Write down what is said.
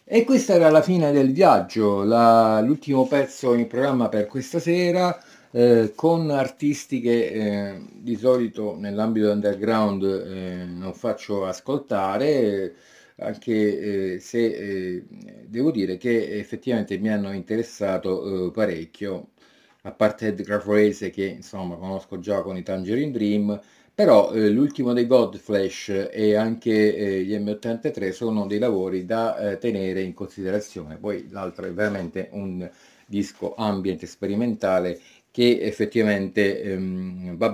E questa era la fine del viaggio, l'ultimo pezzo in programma per questa sera, con artisti che di solito nell'ambito underground non faccio ascoltare, anche se devo dire che effettivamente mi hanno interessato parecchio, a parte Edgar Froese che insomma conosco già con i Tangerine Dream. Però l'ultimo dei Godflesh e anche gli M83 sono dei lavori da tenere in considerazione. Poi l'altro è veramente un disco ambient sperimentale che effettivamente va